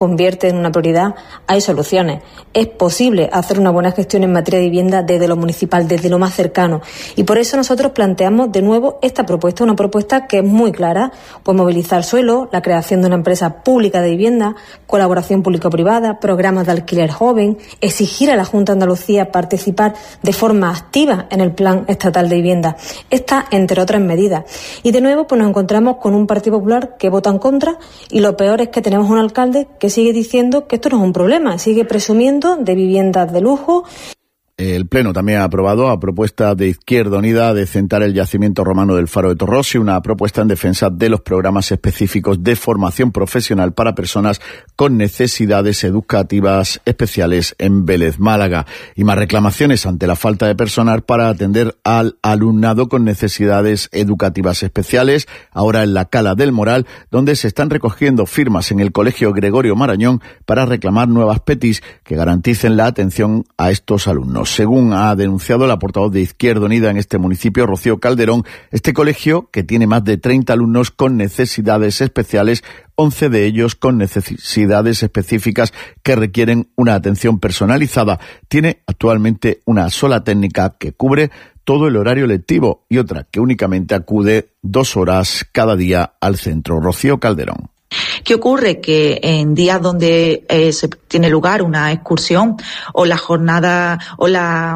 convierte en una prioridad, hay soluciones. Es posible hacer una buena gestión en materia de vivienda desde lo municipal, desde lo más cercano. Y por eso nosotros planteamos de nuevo esta propuesta, una propuesta que es muy clara, pues movilizar suelo, la creación de una empresa pública de vivienda, colaboración público-privada, programas de alquiler joven, exigir a la Junta de Andalucía participar de forma activa en el Plan Estatal de Vivienda. Esta, entre otras medidas. Y de nuevo, pues nos encontramos con un Partido Popular que vota en contra, y lo peor es que tenemos un alcalde que sigue diciendo que esto no es un problema, sigue presumiendo de viviendas de lujo. El Pleno también ha aprobado, a propuesta de Izquierda Unida, de decentar el yacimiento romano del Faro de Torrosi, una propuesta en defensa de los programas específicos de formación profesional para personas con necesidades educativas especiales en Vélez, Málaga. Y más reclamaciones ante la falta de personal para atender al alumnado con necesidades educativas especiales, ahora en la Cala del Moral, donde se están recogiendo firmas en el Colegio Gregorio Marañón para reclamar nuevas petis que garanticen la atención a estos alumnos. Según ha denunciado la portavoz de Izquierda Unida en este municipio, Rocío Calderón, este colegio, que tiene más de 30 alumnos con necesidades especiales, 11 de ellos con necesidades específicas que requieren una atención personalizada, tiene actualmente una sola técnica que cubre todo el horario lectivo y otra que únicamente acude 2 horas cada día al centro. Rocío Calderón. ¿Qué ocurre? Que en días donde se tiene lugar una excursión o la jornada o la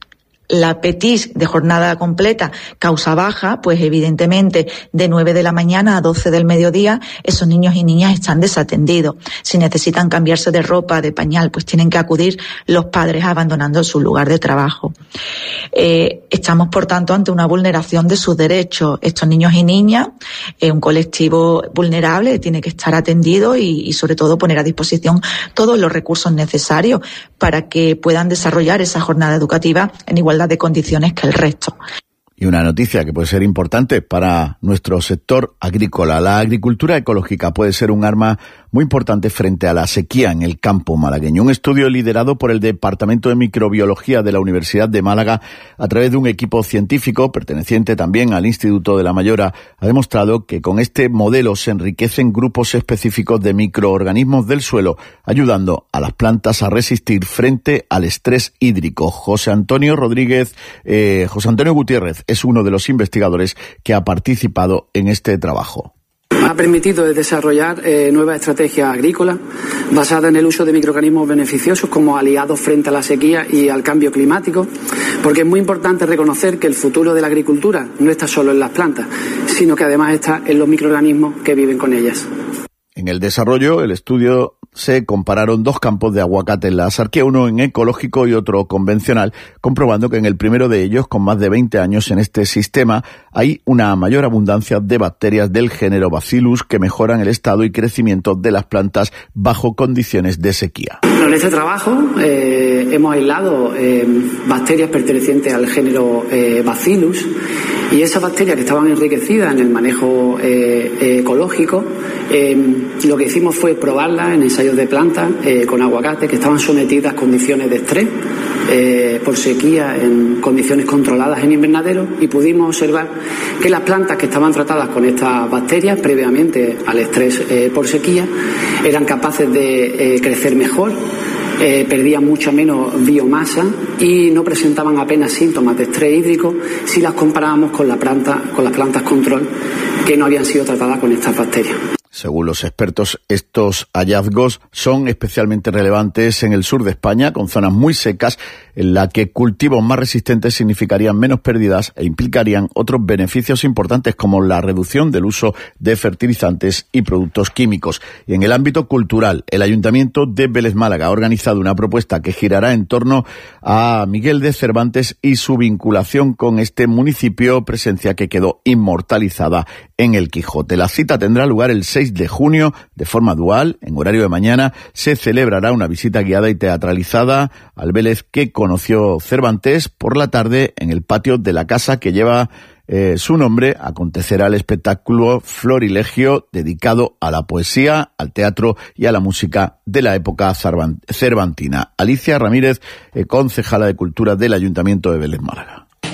PETIS de jornada completa causa baja, pues evidentemente de 9 de la mañana a 12 del mediodía esos niños y niñas están desatendidos. Si necesitan cambiarse de ropa, de pañal, pues tienen que acudir los padres abandonando su lugar de trabajo. Estamos, por tanto, ante una vulneración de sus derechos. Estos niños y niñas, un colectivo vulnerable, tiene que estar atendido y sobre todo poner a disposición todos los recursos necesarios para que puedan desarrollar esa jornada educativa en igualdad de condiciones que el resto. Y una noticia que puede ser importante para nuestro sector agrícola. La agricultura ecológica puede ser un arma muy importante frente a la sequía en el campo malagueño. Un estudio liderado por el Departamento de Microbiología de la Universidad de Málaga, a través de un equipo científico perteneciente también al Instituto de la Mayora, ha demostrado que con este modelo se enriquecen grupos específicos de microorganismos del suelo, ayudando a las plantas a resistir frente al estrés hídrico. José Antonio Gutiérrez es uno de los investigadores que ha participado en este trabajo. Ha permitido desarrollar nuevas estrategias agrícolas basadas en el uso de microorganismos beneficiosos como aliados frente a la sequía y al cambio climático, porque es muy importante reconocer que el futuro de la agricultura no está solo en las plantas, sino que además está en los microorganismos que viven con ellas. En el desarrollo, el estudio se compararon 2 campos de aguacate en la Axarquía, uno en ecológico y otro convencional, comprobando que en el primero de ellos, con más de 20 años en este sistema, hay una mayor abundancia de bacterias del género Bacillus que mejoran el estado y crecimiento de las plantas bajo condiciones de sequía. En este trabajo hemos aislado bacterias pertenecientes al género Bacillus, y esas bacterias que estaban enriquecidas en el manejo ecológico, lo que hicimos fue probarlas en ensayos de plantas con aguacate que estaban sometidas a condiciones de estrés por sequía en condiciones controladas en invernadero, y pudimos observar que las plantas que estaban tratadas con estas bacterias previamente al estrés por sequía eran capaces de crecer mejor, perdían mucha menos biomasa y no presentaban apenas síntomas de estrés hídrico si las comparábamos con las plantas control que no habían sido tratadas con estas bacterias. Según los expertos, estos hallazgos son especialmente relevantes en el sur de España, con zonas muy secas, en la que cultivos más resistentes significarían menos pérdidas e implicarían otros beneficios importantes como la reducción del uso de fertilizantes y productos químicos. Y en el ámbito cultural, el Ayuntamiento de Vélez Málaga ha organizado una propuesta que girará en torno a Miguel de Cervantes y su vinculación con este municipio, presencia que quedó inmortalizada en el Quijote. La cita tendrá lugar el 6 de junio, de forma dual. En horario de mañana se celebrará una visita guiada y teatralizada al Vélez que conoció Cervantes. Por la tarde, en el patio de la casa que lleva su nombre, acontecerá el espectáculo Florilegio, dedicado a la poesía, al teatro y a la música de la época cervantina. Alicia Ramírez, concejala de Cultura del Ayuntamiento de Vélez Málaga.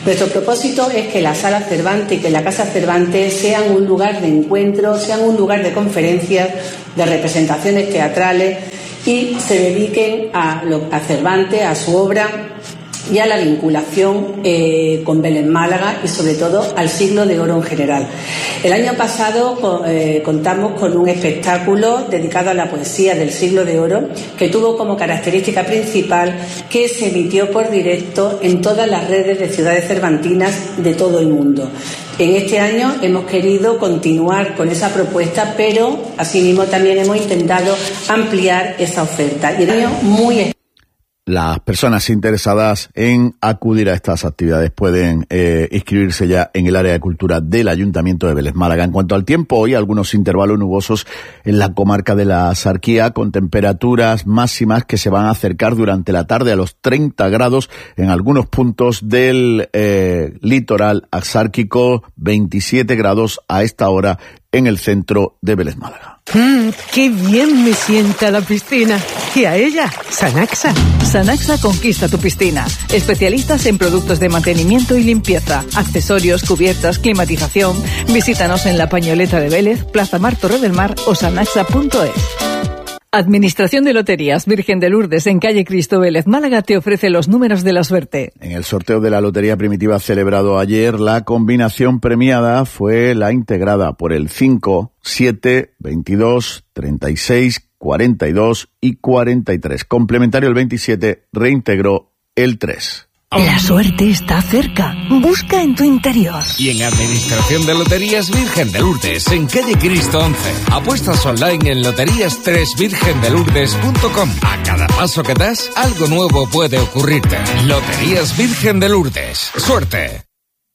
Nuestro propósito es que la Sala Cervantes y que la Casa Cervantes sean un lugar de encuentro, sean un lugar de conferencias, de representaciones teatrales y se dediquen a Cervantes, a su obra y a la vinculación con Vélez Málaga y sobre todo al Siglo de Oro en general. El año pasado contamos con un espectáculo dedicado a la poesía del Siglo de Oro que tuvo como característica principal que se emitió por directo en todas las redes de ciudades cervantinas de todo el mundo. En este año hemos querido continuar con esa propuesta, pero asimismo también hemos intentado ampliar esa oferta. Y el año muy Las personas interesadas en acudir a estas actividades pueden inscribirse ya en el área de cultura del Ayuntamiento de Vélez Málaga. En cuanto al tiempo, hoy algunos intervalos nubosos en la comarca de la Axarquía, con temperaturas máximas que se van a acercar durante la tarde a los 30 grados en algunos puntos del litoral axárquico, 27 grados a esta hora en el centro de Vélez Málaga. ¡Qué bien me sienta la piscina! Y a ella, Sanaxa. Sanaxa conquista tu piscina. Especialistas en productos de mantenimiento y limpieza, accesorios, cubiertas, climatización. Visítanos en La Pañoleta de Vélez, Plaza Mar, Torre del Mar o sanaxa.es. Administración de Loterías Virgen de Lourdes en calle Cristo Vélez Málaga te ofrece los números de la suerte. En el sorteo de la Lotería Primitiva celebrado ayer, la combinación premiada fue la integrada por el 5, 7, 22, 36, 42 y 43. Complementario el 27 reintegró el 3. La suerte está cerca. Busca en tu interior. Y en Administración de Loterías Virgen de Lourdes, en calle Cristo 11. Apuestas online en loterías3virgendelourdes.com. A cada paso que das, algo nuevo puede ocurrirte. Loterías Virgen de Lourdes. ¡Suerte!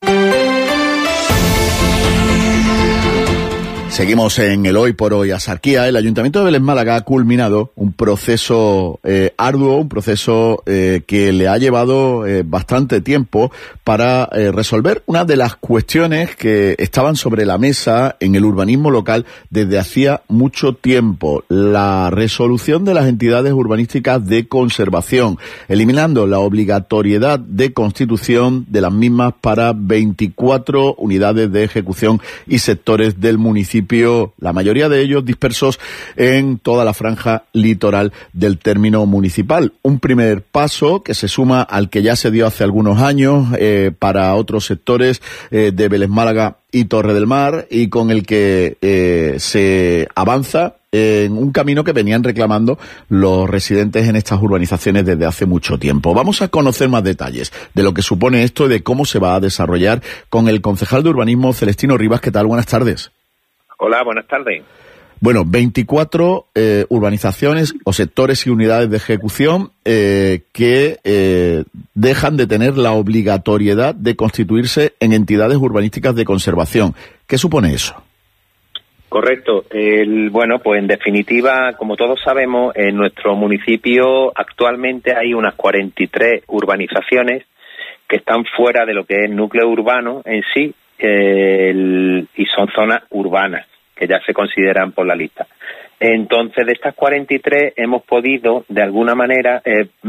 Seguimos en el Hoy por Hoy Axarquía. El Ayuntamiento de Vélez Málaga ha culminado un proceso arduo, un proceso que le ha llevado bastante tiempo para resolver una de las cuestiones que estaban sobre la mesa en el urbanismo local desde hacía mucho tiempo. La resolución de las entidades urbanísticas de conservación, eliminando la obligatoriedad de constitución de las mismas para 24 unidades de ejecución y sectores del municipio, la mayoría de ellos dispersos en toda la franja litoral del término municipal. Un primer paso que se suma al que ya se dio hace algunos años para otros sectores de Vélez Málaga y Torre del Mar, y con el que se avanza en un camino que venían reclamando los residentes en estas urbanizaciones desde hace mucho tiempo. Vamos a conocer más detalles de lo que supone esto y de cómo se va a desarrollar con el concejal de urbanismo Celestino Rivas. ¿Qué tal? Buenas tardes. Hola, buenas tardes. Bueno, 24 urbanizaciones o sectores y unidades de ejecución que dejan de tener la obligatoriedad de constituirse en entidades urbanísticas de conservación. ¿Qué supone eso? Correcto. Bueno, pues en definitiva, como todos sabemos, en nuestro municipio actualmente hay unas 43 urbanizaciones que están fuera de lo que es el núcleo urbano en sí, y son zonas urbanas que ya se consideran por la lista. Entonces, de estas 43 hemos podido de alguna manera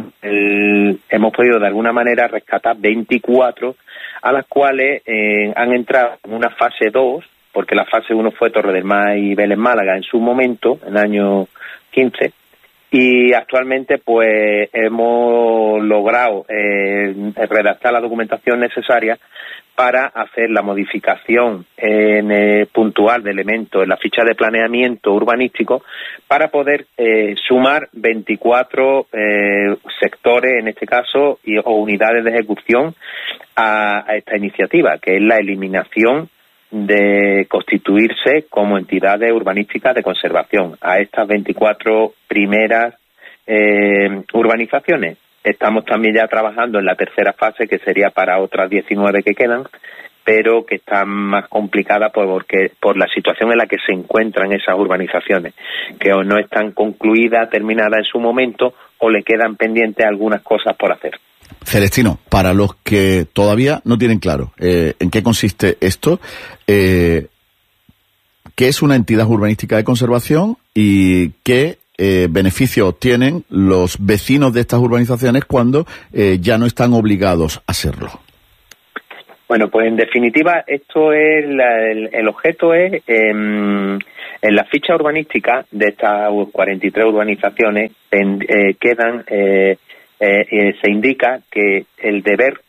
rescatar 24, a las cuales han entrado en una fase 2, porque la fase 1 fue Torre del Mar y Vélez Málaga en su momento, en el año 15. Y actualmente pues hemos logrado redactar la documentación necesaria para hacer la modificación puntual de elementos en la ficha de planeamiento urbanístico para poder sumar 24 sectores, en este caso, o unidades de ejecución a esta iniciativa, que es la eliminación de constituirse como entidades urbanísticas de conservación a estas 24 primeras urbanizaciones. Estamos también ya trabajando en la tercera fase, que sería para otras 19 que quedan, pero que están más complicadas por la situación en la que se encuentran esas urbanizaciones, que o no están concluidas, terminadas en su momento, o le quedan pendientes algunas cosas por hacer. Celestino, para los que todavía no tienen claro en qué consiste esto, ¿qué es una entidad urbanística de conservación y qué beneficios obtienen los vecinos de estas urbanizaciones cuando ya no están obligados a serlo? Bueno, pues en definitiva, esto es el objeto es en la ficha urbanística de estas 43 urbanizaciones quedan se indica que el deber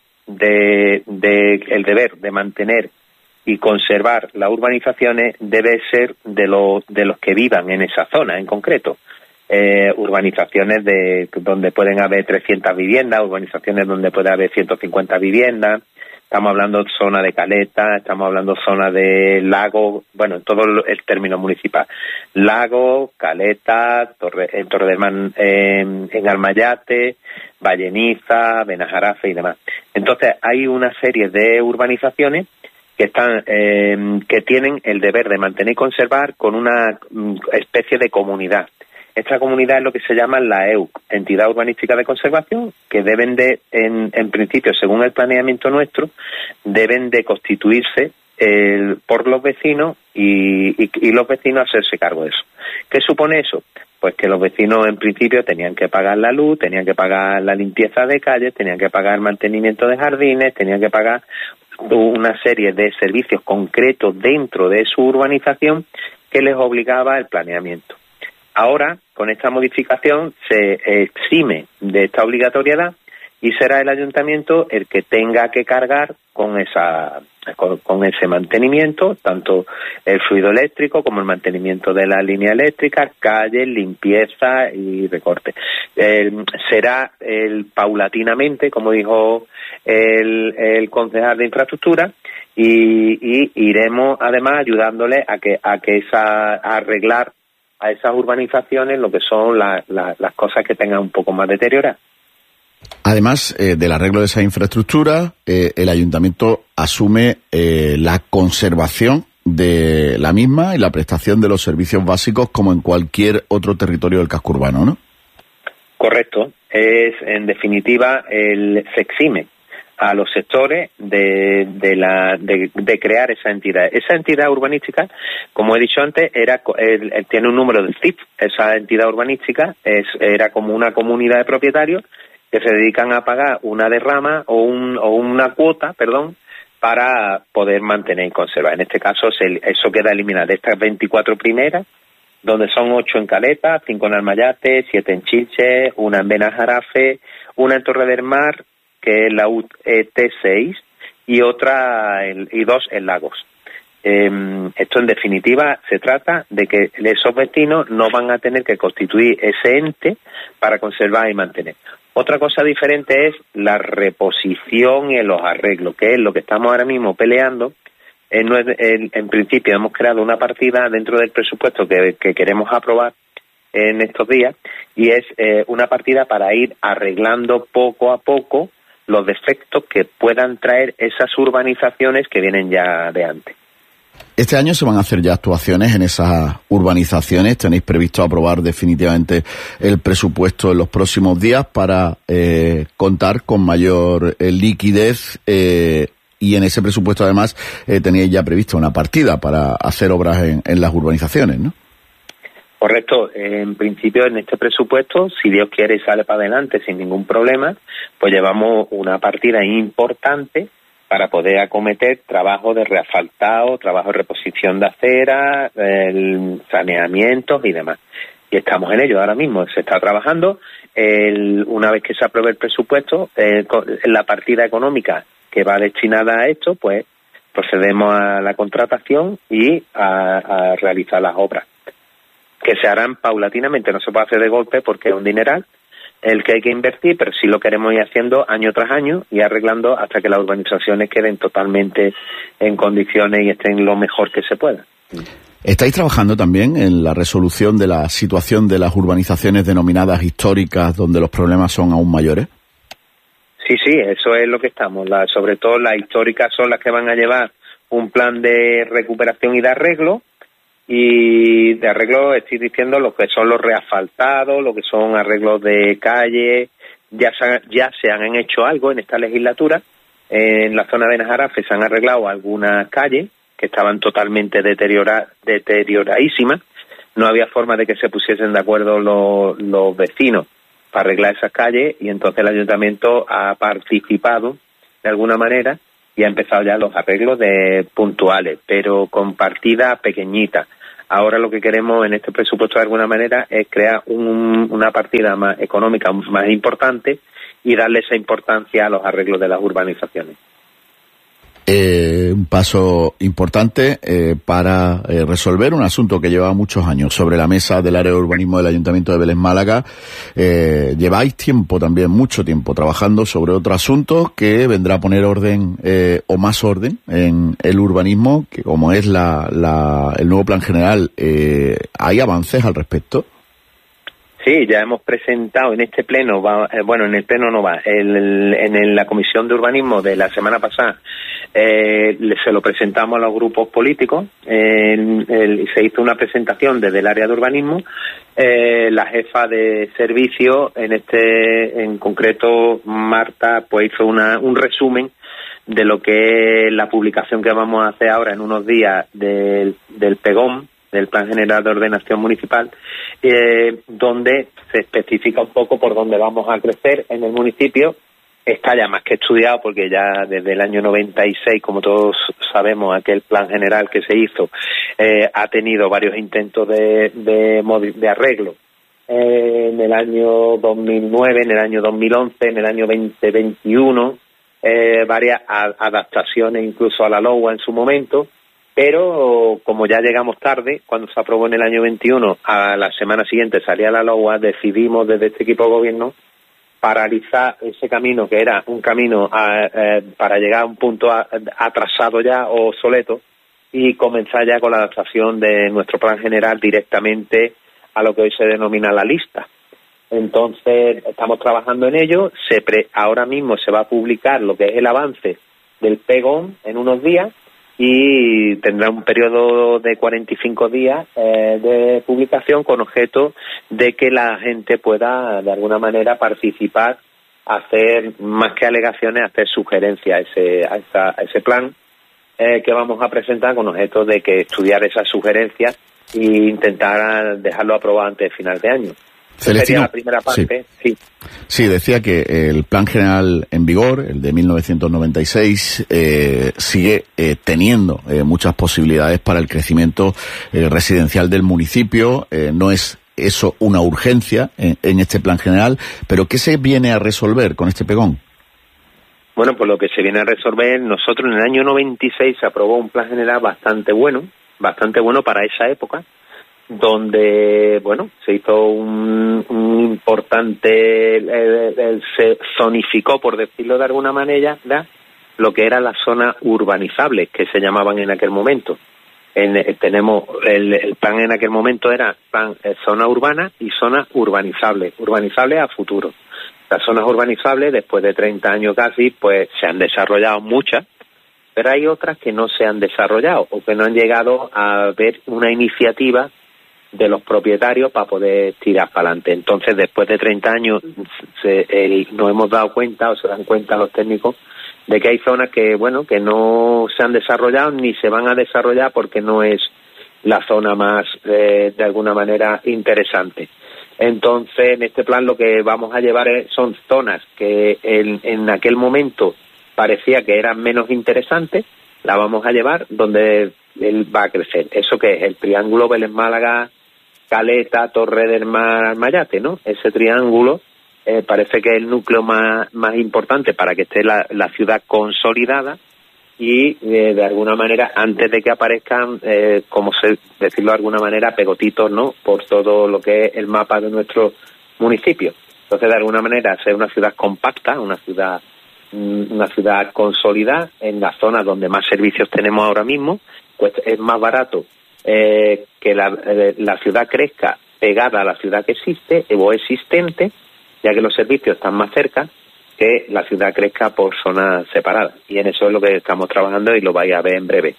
de mantener y conservar las urbanizaciones debe ser de los que vivan en esa zona en concreto. Urbanizaciones donde pueden haber 300 viviendas, urbanizaciones donde puede haber 150 viviendas. Estamos hablando de zona de caleta, estamos hablando de zona de lago, bueno, en todo el término municipal. Lago, caleta, Torre del Mar en Almayate, Valleniza, Benajarafe y demás. Entonces hay una serie de urbanizaciones que están que tienen el deber de mantener y conservar con una especie de comunidad. Esta comunidad es lo que se llama la EUC, Entidad Urbanística de Conservación, que deben de, en principio, según el planeamiento nuestro, deben de constituirse por los vecinos y los vecinos hacerse cargo de eso. ¿Qué supone eso? Pues que los vecinos, en principio, tenían que pagar la luz, tenían que pagar la limpieza de calles, tenían que pagar el mantenimiento de jardines, tenían que pagar una serie de servicios concretos dentro de su urbanización que les obligaba el planeamiento. Ahora, con esta modificación, se exime de esta obligatoriedad y será el ayuntamiento el que tenga que cargar con ese mantenimiento, tanto el fluido eléctrico como el mantenimiento de la línea eléctrica, calles, limpieza y recorte. Será paulatinamente, como dijo el concejal de infraestructura, y iremos además ayudándole a arreglar a esas urbanizaciones lo que son las cosas que tengan un poco más deterioradas. Además del arreglo de esa infraestructura, el ayuntamiento asume la conservación de la misma y la prestación de los servicios básicos como en cualquier otro territorio del casco urbano, ¿no? Correcto. Es, en definitiva, se exime a los sectores de crear esa entidad. Esa entidad urbanística, como he dicho antes, tiene un número de CIF. Esa entidad urbanística era como una comunidad de propietarios que se dedican a pagar una derrama o una cuota, para poder mantener y conservar. En este caso, eso queda eliminado. De estas 24 primeras, donde son 8 en Caleta, 5 en Almayate, 7 en Chilche, 1 en Benajarafe, 1 en Torre del Mar, que es la UT6, y 2 en Lagos. Esto, en definitiva, se trata de que esos vecinos no van a tener que constituir ese ente para conservar y mantener. Otra cosa diferente es la reposición y los arreglos, que es lo que estamos ahora mismo peleando. En principio hemos creado una partida dentro del presupuesto que queremos aprobar en estos días, y es una partida para ir arreglando poco a poco los defectos que puedan traer esas urbanizaciones que vienen ya de antes. Este año se van a hacer ya actuaciones en esas urbanizaciones. ¿Tenéis previsto aprobar definitivamente el presupuesto en los próximos días para contar con mayor liquidez? Y en ese presupuesto, además, teníais ya previsto una partida para hacer obras en las urbanizaciones, ¿no? Correcto. En principio, en este presupuesto, si Dios quiere y sale para adelante sin ningún problema, pues llevamos una partida importante para poder acometer trabajo de reasfaltado, trabajo de reposición de acera, saneamientos y demás. Y estamos en ello ahora mismo. Se está trabajando. Una vez que se apruebe el presupuesto, la partida económica que va destinada a esto, pues procedemos a la contratación y a realizar las obras, que se harán paulatinamente. No se puede hacer de golpe porque es un dineral el que hay que invertir, pero sí lo queremos ir haciendo año tras año y arreglando hasta que las urbanizaciones queden totalmente en condiciones y estén lo mejor que se pueda. ¿Estáis trabajando también en la resolución de la situación de las urbanizaciones denominadas históricas, donde los problemas son aún mayores? Sí, eso es lo que estamos. Sobre todo las históricas son las que van a llevar un plan de recuperación y de arreglo. Y de arreglo estoy diciendo lo que son los reasfaltados, lo que son arreglos de calle. Ya se han hecho algo en esta legislatura. En la zona de Benajarafe se han arreglado algunas calles que estaban totalmente deterioradísimas. No había forma de que se pusiesen de acuerdo los vecinos para arreglar esas calles, y entonces el ayuntamiento ha participado de alguna manera y ha empezado ya los arreglos puntuales, pero con partidas pequeñitas. Ahora lo que queremos en este presupuesto de alguna manera es crear una partida más económica más importante y darle esa importancia a los arreglos de las urbanizaciones. Un paso importante para resolver un asunto que lleva muchos años sobre la mesa del área de urbanismo del Ayuntamiento de Vélez Málaga. Lleváis también mucho tiempo trabajando sobre otro asunto que vendrá a poner orden o más orden en el urbanismo, que como es el nuevo plan general. ¿Hay avances al respecto? Sí, ya hemos presentado en este pleno, en el pleno no va, en la Comisión de Urbanismo de la semana pasada, se lo presentamos a los grupos políticos, se hizo una presentación desde el área de urbanismo, la jefa de servicio, en concreto Marta, pues hizo un resumen de lo que es la publicación que vamos a hacer ahora en unos días del PEGOM, del Plan General de Ordenación Municipal, donde se especifica un poco por dónde vamos a crecer en el municipio. Está ya más que estudiado porque ya desde el año 96, como todos sabemos, aquel plan general que se hizo ha tenido varios intentos de arreglo. En el año 2009, en el año 2011, en el año 2021, varias adaptaciones incluso a la LOA en su momento. Pero como ya llegamos tarde, cuando se aprobó en el año 21, a la semana siguiente salía la LOA, decidimos desde este equipo de gobierno paralizar ese camino, que era un camino para llegar a un punto atrasado ya o obsoleto, y comenzar ya con la adaptación de nuestro plan general directamente a lo que hoy se denomina la lista. Entonces, estamos trabajando en ello. Ahora mismo se va a publicar lo que es el avance del PEGOM en unos días, y tendrá un periodo de 45 días de publicación con objeto de que la gente pueda de alguna manera participar, hacer más que alegaciones, hacer sugerencias a ese plan que vamos a presentar, con objeto de que estudiar esas sugerencias e intentar dejarlo aprobado antes de final de año. Celestino, sería la primera parte, sí. Sí, decía que el plan general en vigor, el de 1996, sigue teniendo muchas posibilidades para el crecimiento residencial del municipio. No es eso una urgencia en este plan general, pero ¿qué se viene a resolver con este PEGOM? Bueno, pues lo que se viene a resolver, nosotros en el año 96 se aprobó un plan general bastante bueno para esa época, donde, se hizo un importante, se zonificó, por decirlo de alguna manera, lo que era la zona urbanizable, que se llamaban en aquel momento. Tenemos el plan en aquel momento era zona urbana y zona urbanizable a futuro. Las zonas urbanizables, después de 30 años casi, pues se han desarrollado muchas, pero hay otras que no se han desarrollado o que no han llegado a ver una iniciativa de los propietarios para poder tirar para adelante. Entonces, después de 30 años, nos hemos dado cuenta, o se dan cuenta los técnicos, de que hay zonas que no se han desarrollado ni se van a desarrollar porque no es la zona más, de alguna manera, interesante. Entonces, en este plan lo que vamos a llevar son zonas que en aquel momento parecía que eran menos interesantes, la vamos a llevar donde él va a crecer. Eso que es el triángulo Vélez Málaga, Caleta, Torre del Mar, Almayate, ¿no? Ese triángulo parece que es el núcleo más importante para que esté la ciudad consolidada y de alguna manera, antes de que aparezcan, decirlo de alguna manera, pegotitos, ¿no? Por todo lo que es el mapa de nuestro municipio. Entonces, de alguna manera, ser una ciudad compacta, una ciudad consolidada en la zona donde más servicios tenemos ahora mismo, pues es más barato que la ciudad crezca pegada a la ciudad que existe o existente, ya que los servicios están más cerca, que la ciudad crezca por zonas separadas. Y en eso es lo que estamos trabajando y lo vais a ver en breve.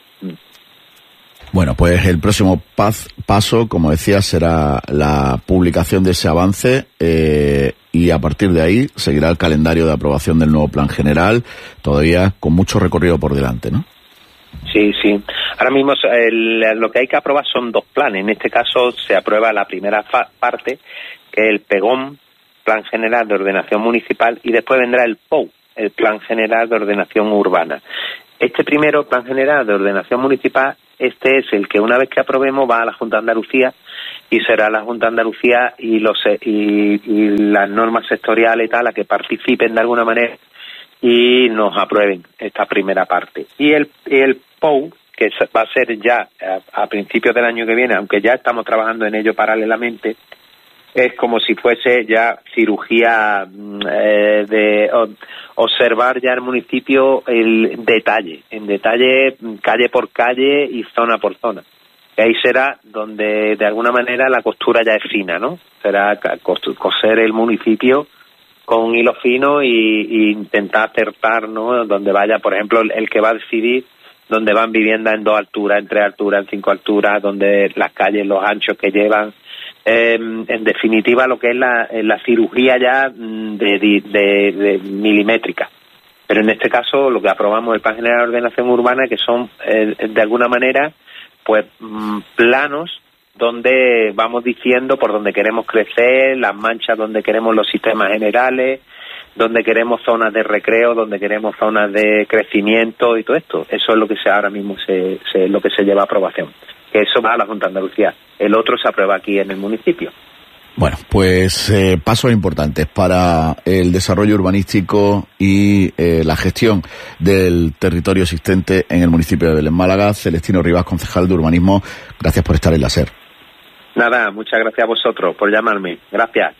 Bueno, pues el próximo paso, como decía, será la publicación de ese avance y a partir de ahí seguirá el calendario de aprobación del nuevo plan general, todavía con mucho recorrido por delante, ¿no? Sí. Ahora mismo lo que hay que aprobar son dos planes. En este caso se aprueba la primera parte, que es el PEGOM, Plan General de Ordenación Municipal, y después vendrá el POU, el Plan General de Ordenación Urbana. Este primero, Plan General de Ordenación Municipal, este es el que una vez que aprobemos va a la Junta de Andalucía y será la Junta de Andalucía y las normas sectoriales y tal a que participen de alguna manera y nos aprueben esta primera parte. Y el POU, que va a ser ya a principios del año que viene, aunque ya estamos trabajando en ello paralelamente, es como si fuese ya cirugía de observar ya el municipio en detalle, calle por calle y zona por zona. Y ahí será donde de alguna manera la costura ya es fina, ¿no? Será coser el municipio con un hilo fino y intentar acertar, ¿no? Donde vaya, por ejemplo, el que va a decidir donde van viviendas en 2 alturas, en 3 alturas, en 5 alturas, donde las calles, los anchos que llevan. En definitiva, lo que es la cirugía ya de milimétrica. Pero en este caso, lo que aprobamos el Plan General de Ordenación Urbana, que son, de alguna manera, pues planos donde vamos diciendo por donde queremos crecer, las manchas donde queremos los sistemas generales, donde queremos zonas de recreo, donde queremos zonas de crecimiento y todo esto. Eso es lo que ahora mismo lo que se lleva a aprobación. Que eso va a la Junta de Andalucía. El otro se aprueba aquí en el municipio. Bueno, pues pasos importantes para el desarrollo urbanístico y la gestión del territorio existente en el municipio de Vélez Málaga. Celestino Rivas, concejal de Urbanismo, gracias por estar en la SER. Nada, muchas gracias a vosotros por llamarme. Gracias.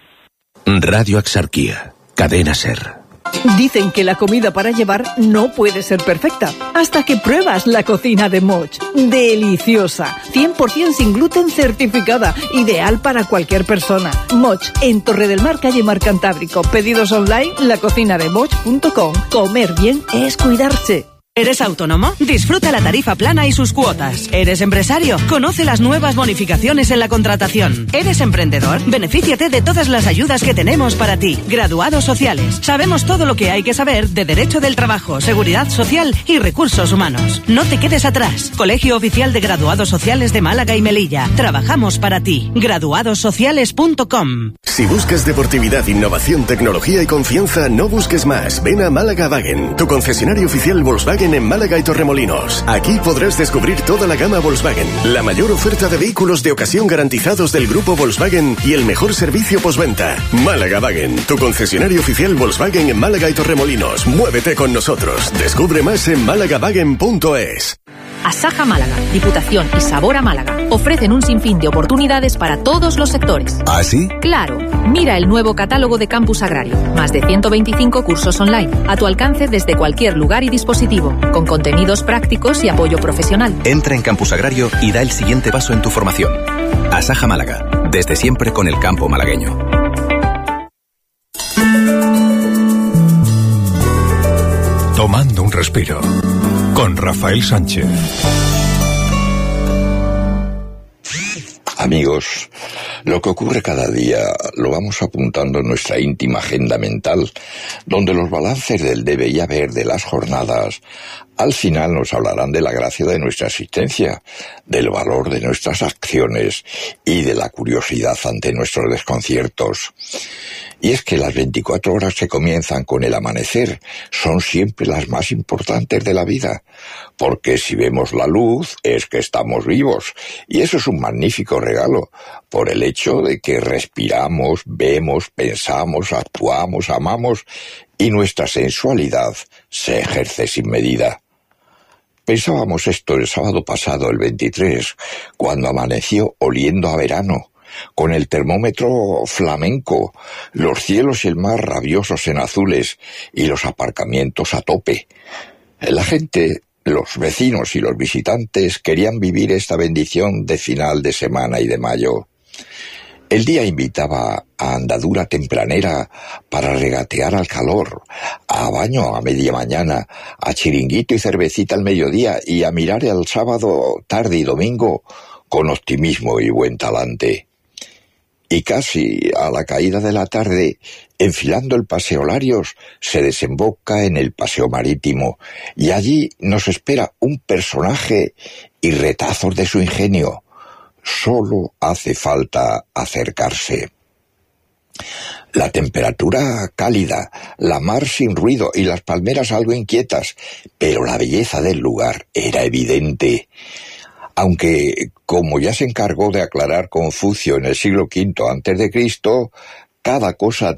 Radio Axarquía, cadena SER. Dicen que la comida para llevar no puede ser perfecta hasta que pruebas la cocina de Moch. Deliciosa, 100% sin gluten certificada, ideal para cualquier persona. Moch, en Torre del Mar, calle Mar Cantábrico. Pedidos online, lacocinademoch.com. Comer bien es cuidarse. ¿Eres autónomo? Disfruta la tarifa plana y sus cuotas. ¿Eres empresario? Conoce las nuevas bonificaciones en la contratación. ¿Eres emprendedor? Benefíciate de todas las ayudas que tenemos para ti. Graduados sociales. Sabemos todo lo que hay que saber de Derecho del Trabajo, Seguridad Social y Recursos Humanos. No te quedes atrás. Colegio Oficial de Graduados Sociales de Málaga y Melilla. Trabajamos para ti. Graduadossociales.com. Si buscas deportividad, innovación, tecnología y confianza, no busques más. Ven a Málaga Wagen, tu concesionario oficial Volkswagen en Málaga y Torremolinos. Aquí podrás descubrir toda la gama Volkswagen, la mayor oferta de vehículos de ocasión garantizados del grupo Volkswagen y el mejor servicio postventa. Málaga Wagen, tu concesionario oficial Volkswagen en Málaga y Torremolinos. Muévete con nosotros. Descubre más en málagawagen.es. Asaja Málaga, Diputación y Sabor a Málaga ofrecen un sinfín de oportunidades para todos los sectores. ¿Ah, sí? Claro. Mira el nuevo catálogo de Campus Agrario. Más de 125 cursos online, a tu alcance desde cualquier lugar y dispositivo, con contenidos prácticos y apoyo profesional. Entra en Campus Agrario y da el siguiente paso en tu formación. Asaja Málaga, desde siempre con el campo malagueño. Tomando un respiro, con Rafael Sánchez. Amigos, lo que ocurre cada día lo vamos apuntando en nuestra íntima agenda mental, donde los balances del debe y haber de las jornadas al final nos hablarán de la gracia de nuestra existencia, del valor de nuestras acciones y de la curiosidad ante nuestros desconciertos. Y es que las 24 horas que comienzan con el amanecer son siempre las más importantes de la vida, porque si vemos la luz es que estamos vivos, y eso es un magnífico regalo, por el hecho de que respiramos, vemos, pensamos, actuamos, amamos, y nuestra sensualidad se ejerce sin medida. Pensábamos esto el sábado pasado, el 23, cuando amaneció oliendo a verano, con el termómetro flamenco, los cielos y el mar rabiosos en azules y los aparcamientos a tope. La gente, los vecinos y los visitantes querían vivir esta bendición de final de semana y de mayo. El día invitaba a andadura tempranera para regatear al calor, a baño a media mañana, a chiringuito y cervecita al mediodía y a mirar el sábado, tarde y domingo con optimismo y buen talante. Y casi a la caída de la tarde, enfilando el Paseo Larios, se desemboca en el Paseo Marítimo y allí nos espera un personaje y retazos de su ingenio. Solo hace falta acercarse. La temperatura cálida, la mar sin ruido y las palmeras algo inquietas, pero la belleza del lugar era evidente. Aunque, como ya se encargó de aclarar Confucio en el siglo V a.C., cada cosa